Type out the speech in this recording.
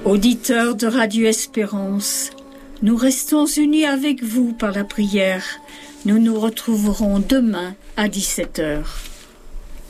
Auditeurs de Radio Espérance, nous restons unis avec vous par la prière. Nous nous retrouverons demain à 17h.